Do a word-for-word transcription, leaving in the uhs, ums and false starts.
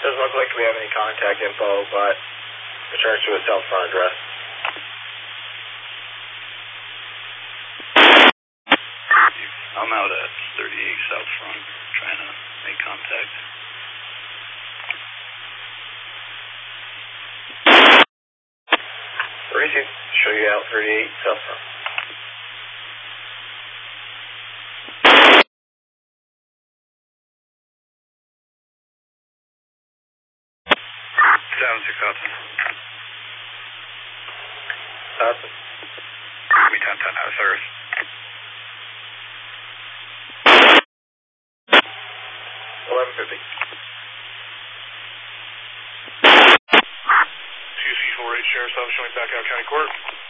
Doesn't look like we have any contact info, but returns to a South Front address. I'm out at thirty-eight South Front, trying to make contact. Receive, show you out thirty-eight South Front. seven six Hudson. Hudson. We ten ten out of service. eleven fifty. two C four eight Sheriff's Office showing back out County Court.